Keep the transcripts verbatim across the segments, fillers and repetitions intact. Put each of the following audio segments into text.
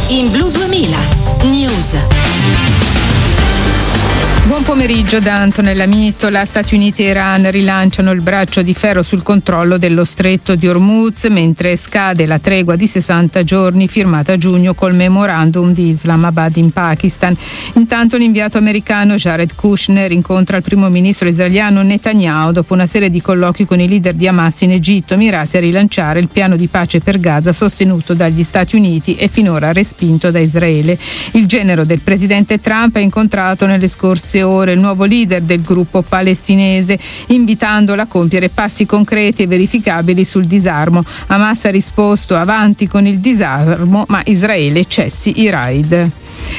in Blu duemila News. Buon pomeriggio da Antonella Mittola. Stati Uniti e Iran rilanciano il braccio di ferro sul controllo dello stretto di Hormuz mentre scade la tregua di sessanta giorni firmata a giugno col memorandum di Islamabad in Pakistan. Intanto l'inviato americano Jared Kushner incontra il primo ministro israeliano Netanyahu dopo una serie di colloqui con i leader di Hamas in Egitto mirati a rilanciare il piano di pace per Gaza sostenuto dagli Stati Uniti e finora respinto da Israele. Il genero del presidente Trump ha incontrato nelle scorse ore il nuovo leader del gruppo palestinese, invitandolo a compiere passi concreti e verificabili sul disarmo. Hamas ha risposto avanti con il disarmo, ma Israele cessi i raid.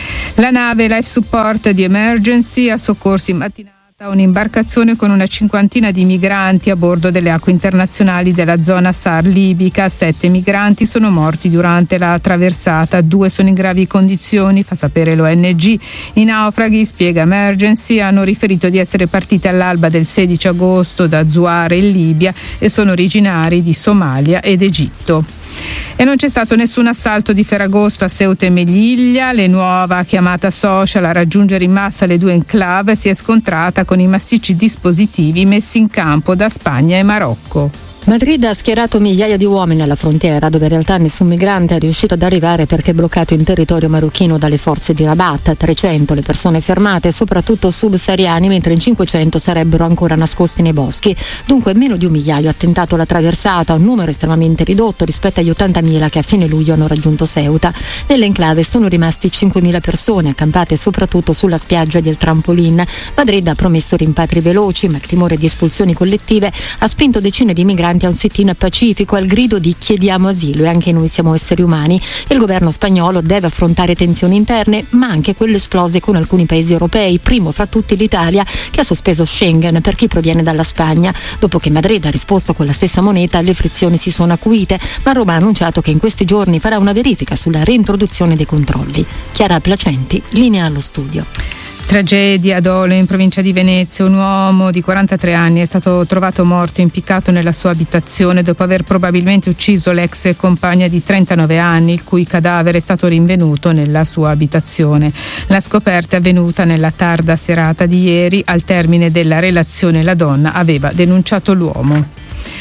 La nave Life Support di Emergency ha soccorso in mattinata un'imbarcazione con una cinquantina di migranti a bordo delle acque internazionali della zona SAR libica. Sette migranti sono morti durante la traversata, due sono in gravi condizioni, fa sapere l'O N G. I naufraghi, spiega Emergency, hanno riferito di essere partiti all'alba del sedici agosto da Zuara in Libia e sono originari di Somalia ed Egitto. E non c'è stato nessun assalto di Ferragosto a Ceuta e Melilla. La nuova chiamata social a raggiungere in massa le due enclave si è scontrata con i massicci dispositivi messi in campo da Spagna e Marocco. Madrid ha schierato migliaia di uomini alla frontiera, dove in realtà nessun migrante è riuscito ad arrivare perché bloccato in territorio marocchino dalle forze di Rabat. trecento le persone fermate, soprattutto subsahariani, mentre in cinquecento sarebbero ancora nascosti nei boschi. Dunque meno di un migliaio ha tentato la traversata, un numero estremamente ridotto rispetto agli ottantamila che a fine luglio hanno raggiunto Ceuta. Nell'enclave sono rimasti cinquemila persone, accampate soprattutto sulla spiaggia del Trampolin. Madrid ha promesso rimpatri veloci, ma il timore di espulsioni collettive ha spinto decine di migranti a un sit-in pacifico al grido di chiediamo asilo e anche noi siamo esseri umani. Il governo spagnolo deve affrontare tensioni interne ma anche quelle esplose con alcuni paesi europei, primo fra tutti l'Italia che ha sospeso Schengen per chi proviene dalla Spagna. Dopo che Madrid ha risposto con la stessa moneta le frizioni si sono acuite, ma Roma ha annunciato che in questi giorni farà una verifica sulla reintroduzione dei controlli. Chiara Placenti, linea allo studio. Tragedia a Dolo in provincia di Venezia. Un uomo di quarantatré anni è stato trovato morto impiccato nella sua abitazione dopo aver probabilmente ucciso l'ex compagna di trentanove anni, il cui cadavere è stato rinvenuto nella sua abitazione. La scoperta è avvenuta nella tarda serata di ieri. Al termine della relazione la donna aveva denunciato l'uomo.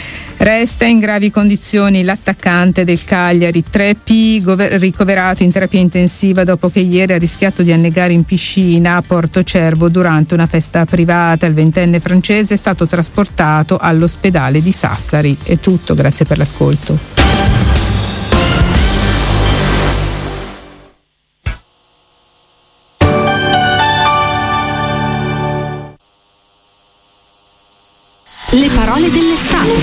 Resta in gravi condizioni l'attaccante del Cagliari, tre P, ricoverato in terapia intensiva dopo che ieri ha rischiato di annegare in piscina a Porto Cervo durante una festa privata. Il ventenne francese è stato trasportato all'ospedale di Sassari. È tutto, grazie per l'ascolto. Le parole dell'estate.